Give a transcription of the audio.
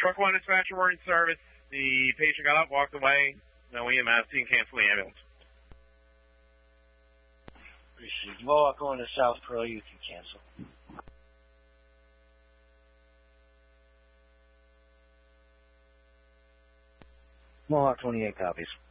Truck 1 dispatcher, we're in service. The patient got up, walked away. No EMS. You can cancel the ambulance. Received. Mohawk going to South Pearl, you can cancel. Mohawk 28 copies.